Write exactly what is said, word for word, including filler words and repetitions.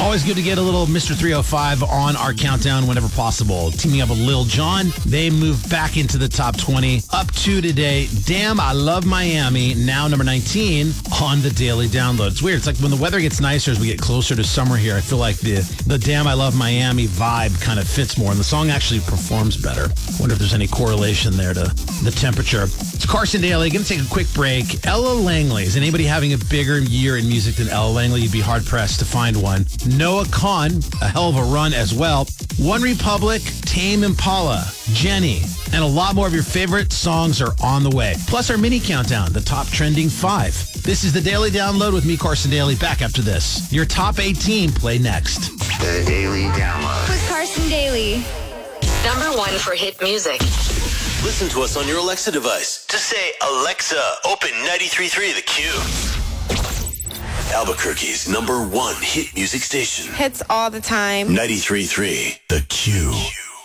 Always good to get a little Mister three oh five on our countdown whenever possible. Teaming up with Lil Jon, they move back into the top twenty. Up to today, Damn, I Love Miami, now number nineteen on the Daily Download. It's weird. It's like when the weather gets nicer as we get closer to summer here, I feel like the, the Damn, I Love Miami vibe kind of fits more, and the song actually performs better. Wonder if there's any correlation there to the temperature. It's Carson Daly. Going to take a quick break. Ella Langley. Is anybody having a bigger year in music than Ella Langley? You'd be hard-pressed to find one. Noah Kahan, a hell of a run as well. One Republic, Tame Impala, Jenny, and a lot more of your favorite songs are on the way. Plus our mini countdown, the top trending five. This is the Daily Download with me, Carson Daly. Back after this. Your top eighteen play next. The Daily Download with Carson Daly. Number one for hit music. Listen to us on your Alexa device. Just say, Alexa, open ninety-three point three The Q. Albuquerque's number one hit music station. Hits all the time. ninety-three point three The Q.